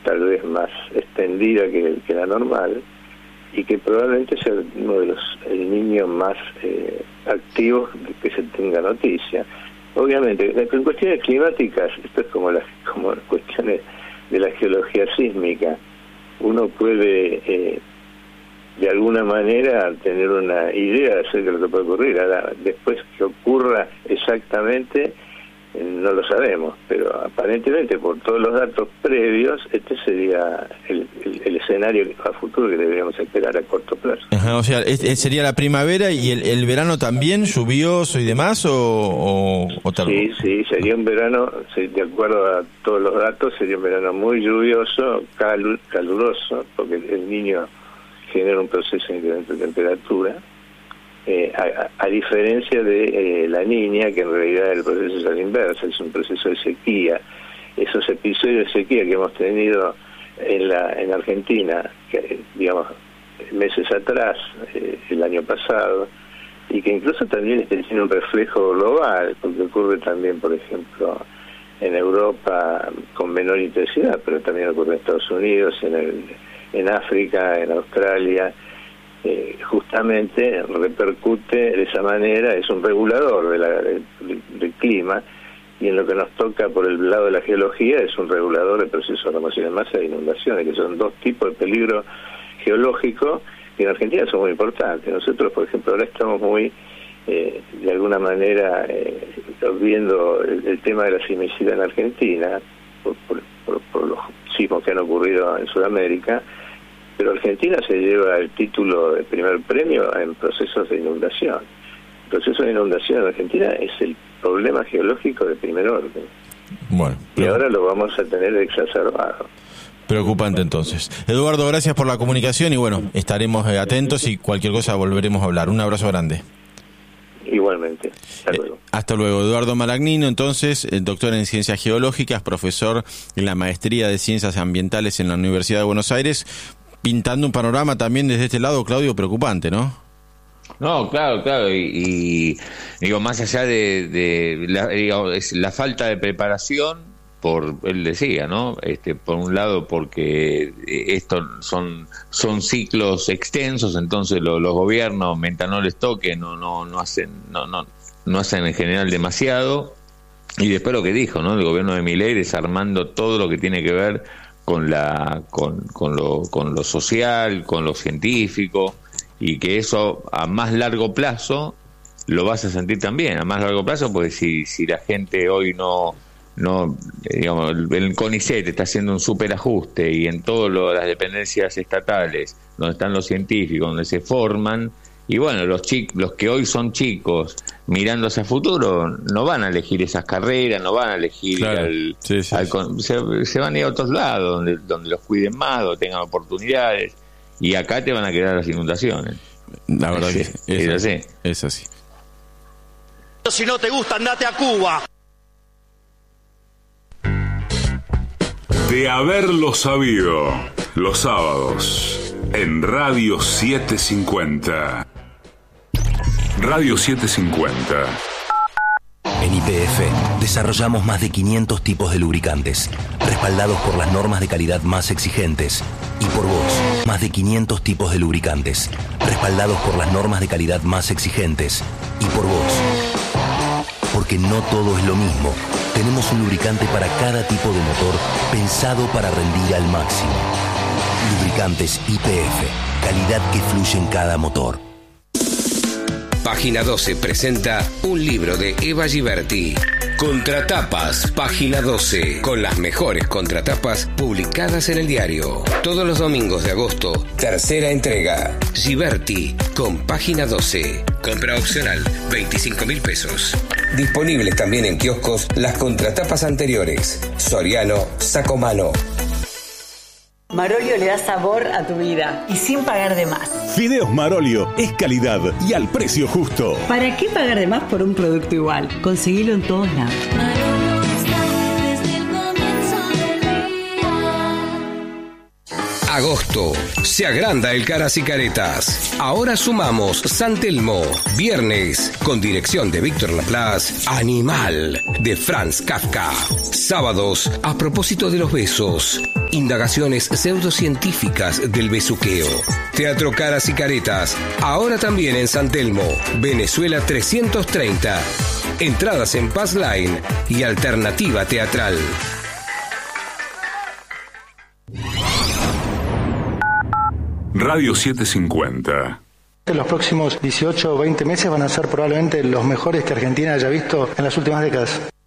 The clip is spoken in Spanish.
tal vez más extendida que la normal, y que probablemente sea uno de el niño más activos de que se tenga noticia. Obviamente, en cuestiones climáticas, esto es como las cuestiones de la geología sísmica, uno puede de alguna manera tener una idea acerca de lo que puede ocurrir. Ahora, después que ocurra exactamente, no lo sabemos, pero aparentemente por todos los datos previos, este sería el escenario a futuro que deberíamos esperar a corto plazo. Ajá, o sea, ¿sería la primavera y el verano también lluvioso y demás o tal? Sí, sería un verano, de acuerdo a todos los datos, sería un verano muy lluvioso, caluroso, porque el niño genera un proceso de incremento de temperatura, a diferencia de la niña, que en realidad el proceso es a la inversa, es un proceso de sequía. Esos episodios de sequía que hemos tenido en Argentina, que, digamos, meses atrás, el año pasado, y que incluso también tiene un reflejo global, porque ocurre también, por ejemplo, en Europa con menor intensidad, pero también ocurre en Estados Unidos, en África, en Australia. Justamente repercute de esa manera, es un regulador del clima, y en lo que nos toca por el lado de la geología es un regulador de procesos de remoción en masa e inundaciones, que son dos tipos de peligro geológico que en Argentina son muy importantes. Nosotros, por ejemplo, ahora estamos muy de alguna manera viendo el tema de la sismicidad en Argentina por los sismos que han ocurrido en Sudamérica, pero Argentina se lleva el título de primer premio en procesos de inundación. El proceso de inundación en Argentina es el problema geológico de primer orden. Bueno, y ahora lo vamos a tener exacerbado. Preocupante entonces. Eduardo, gracias por la comunicación y bueno, estaremos atentos y cualquier cosa volveremos a hablar. Un abrazo grande. Igualmente. Hasta luego. Hasta luego. Eduardo Malagnino, entonces, doctor en Ciencias Geológicas, profesor en la Maestría de Ciencias Ambientales en la Universidad de Buenos Aires, pintando un panorama también desde este lado, Claudio, preocupante, ¿no? No, claro, y digo, más allá de la falta de preparación, él decía, ¿no? Por un lado, porque estos son ciclos extensos, entonces los gobiernos, mientras no les toque, no hacen en general demasiado. Y después lo que dijo, ¿no? El gobierno de Milei desarmando todo lo que tiene que ver con lo social, con lo científico, y que eso a más largo plazo lo vas a sentir también, a más largo plazo, porque si la gente hoy no digamos, el CONICET está haciendo un superajuste y en todas las dependencias estatales donde están los científicos, donde se forman, y bueno, los que hoy son chicos mirando hacia futuro no van a elegir esas carreras, no van a elegir se van a ir a otros lados donde los cuiden más, donde tengan oportunidades, y acá te van a quedar las inundaciones. La verdad que es así. Es así. Si no te gusta, andate a Cuba. De haberlo sabido, los sábados en Radio 750. Radio 750. En YPF desarrollamos más de 500 tipos de lubricantes, respaldados por las normas de calidad más exigentes. Y por vos, más de 500 tipos de lubricantes, respaldados por las normas de calidad más exigentes. Y por vos. Porque no todo es lo mismo. Tenemos un lubricante para cada tipo de motor, pensado para rendir al máximo. Lubricantes YPF, calidad que fluye en cada motor. Página 12 presenta un libro de Eva Giberti. Contratapas, Página 12, con las mejores contratapas publicadas en el diario. Todos los domingos de agosto, tercera entrega. Giberti, con Página 12. Compra opcional, 25.000 pesos. Disponibles también en kioscos las contratapas anteriores. Soriano, Sacomano. Marolio le da sabor a tu vida y sin pagar de más. Fideos Marolio es calidad y al precio justo. ¿Para qué pagar de más por un producto igual? Conseguilo en todos lados. Agosto. Se agranda el Caras y Caretas. Ahora sumamos San Telmo. Viernes, con dirección de Víctor Laplace, Animal, de Franz Kafka. Sábados, a propósito de los besos. Indagaciones pseudocientíficas del besuqueo. Teatro Caras y Caretas. Ahora también en San Telmo, Venezuela 330. Entradas en Paz Line y Alternativa Teatral. Radio 750. Los próximos 18 o 20 meses van a ser probablemente los mejores que Argentina haya visto en las últimas décadas.